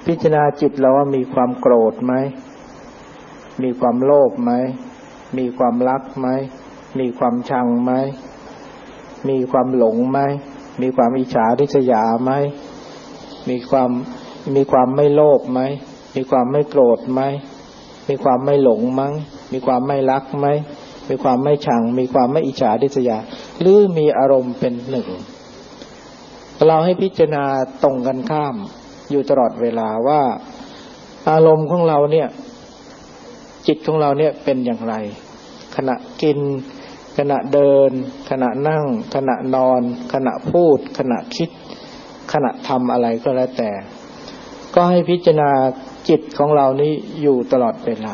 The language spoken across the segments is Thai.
พิจารณาจิตเราว่ามีความโกรธไหมมีความโลภไหมมีความรักไหมมีความชังไหมมีความหลงไหมมีความอิจฉาริษยาไหมมีความไม่โลภไหมมีความไม่โกรธไหมมีความไม่หลงมั้งมีความไม่รักไหมมีความไม่ชังมีความไม่อิจฉาริษยาหรือมีอารมณ์เป็นหนึ่งเราให้พิจารณาตรงกันข้ามอยู่ตลอดเวลาว่าอารมณ์ของเราเนี่ยจิตของเราเนี่ยเป็นอย่างไรขณะกินขณะเดินขณะนั่งขณะนอนขณะพูดขณะคิดขณะทำอะไรก็แล้วแต่ก็ให้พิจารณาจิตของเรานี้อยู่ตลอดเวลา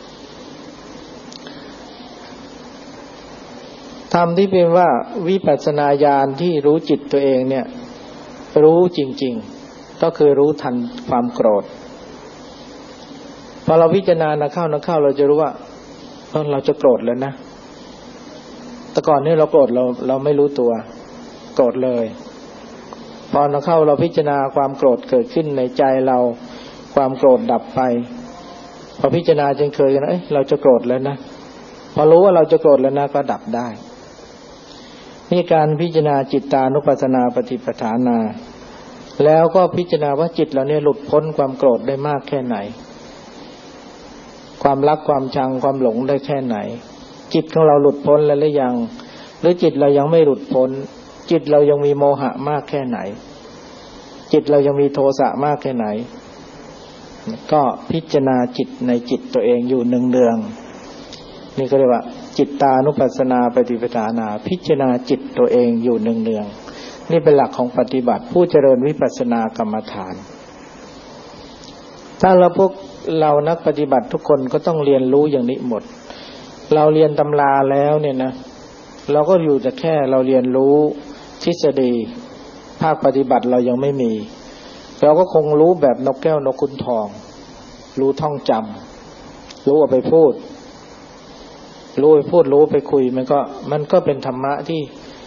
ธรรมที่เป็นว่าวิปัสสนาญาณที่รู้จิตตัวเองเนี่ยรู้จริงๆก็คือรู้ทันความโกรธพอเราพิจารณานะเข้าเราจะรู้ว่าเราจะโกรธแล้วนะแต่ก่อนนี้เราโกรธเราไม่รู้ตัวโกรธเลยพอเราพิจารณาความโกรธเกิดขึ้นในใจเราความโกรธดับไปพอพิจารณาจึงเคยกันเราจะโกรธแล้วนะพอรู้ว่าเราจะโกรธแล้วนะก็ดับได้นี่การพิจารณาจิตตานุปัสสนาปฏิปทานาแล้วก็พิจารณาว่าจิตเราเนี่ยหลุดพ้นความโกรธได้มากแค่ไหนความรักความชังความหลงได้แค่ไหนจิตของเราหลุดพ้นแล้วหรือยังหรือจิตเรายังไม่หลุดพ้นจิตเรายังมีโมหะมากแค่ไหนจิตเรายังมีโทสะมากแค่ไหนก็พิจารณาจิตในจิตตัวเองอยู่เนืองๆนี่ก็เรียกว่าจิตตานุปัสสนาปฏิปทานาพิจารณาจิตตัวเองอยู่เนืองๆนี่เป็นหลักของปฏิบัติผู้เจริญวิปัสสนากรรมฐานถ้าพวกเรานักปฏิบัติทุกคนก็ต้องเรียนรู้อย่างนี้หมดเราเรียนตำราแล้วเนี่ยนะเราก็อยู่แต่แค่เราเรียนรู้ทฤษฎีภาคปฏิบัติเรายังไม่มีเราก็คงรู้แบบนกแก้วนกขุนทองรู้ท่องจำรู้เอาไปพูดรู้ไปคุยมันก็เป็นธรรมะที่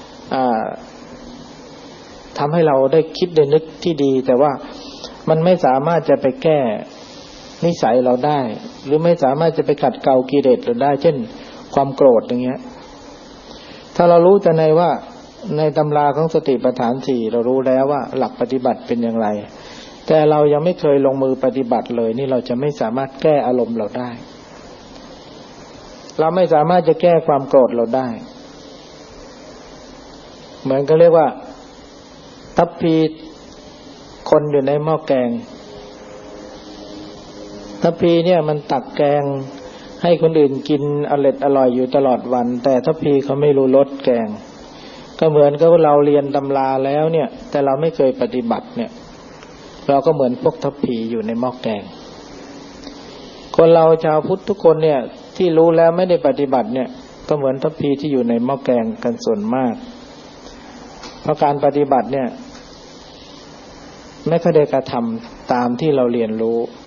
ทำให้เราได้คิดได้นึกที่ดีแต่ว่ามันไม่สามารถจะไปแก้นิสัยเราได้หรือไม่สามารถจะไปขัดเกลากิเลสเราได้เช่นความโกรธอย่างเงี้ยถ้าเรารู้แต่ในตำราของสติปัฏฐาน4เรารู้แล้วว่าหลักปฏิบัติเป็นอย่างไรแต่เรายังไม่เคยลงมือปฏิบัติเลยนี่เราจะไม่สามารถแก้อารมณ์เราได้เราไม่สามารถจะแก้ความโกรธเราได้เหมือนก็เรียกว่าทัพพีคนอยู่ในหม้อแกงทัพพีเนี่ยมันตักแกงให้คนอื่นกินอร่อยอยู่ตลอดวันแต่ทัพพีเขาไม่รู้รสแกงก็เหมือนกับเราเรียนตำราแล้วเนี่ยแต่เราไม่เคยปฏิบัติเนี่ยเราก็เหมือนพวกทัพพีอยู่ในหม้อแกงคนเราชาวพุทธทุกคนเนี่ยที่รู้แล้วไม่ได้ปฏิบัติเนี่ยก็เหมือนทัพพีที่อยู่ในหม้อแกงกันส่วนมากเพราะการปฏิบัติเนี่ยไม่ค่อยได้กระทำตามที่เราเรียนรู้